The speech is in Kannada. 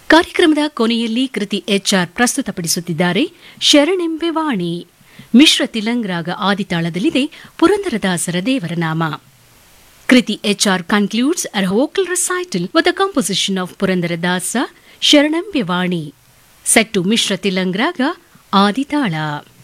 ಕಾರ್ಯಕ್ರಮದ ಕೊನೆಯಲ್ಲಿ ಕೃತಿ ಎಚ್ಆರ್ ಪ್ರಸ್ತುತಪಡಿಸುತ್ತಿದ್ದಾರೆ ಶರಣೆಂಬೆ ವಾಣಿ. ಮಿಶ್ರ ತಿಲಂಗ್ ರಾಗ ಆದಿತಾಳದಲ್ಲಿದೆ ಪುರಂದರದಾಸರ ದೇವರ ನಾಮ. Kriti HR concludes a vocal recital with a composition of Purandaradasa Sharanam Vivani, set to Mishra Tilang Raga Aditala.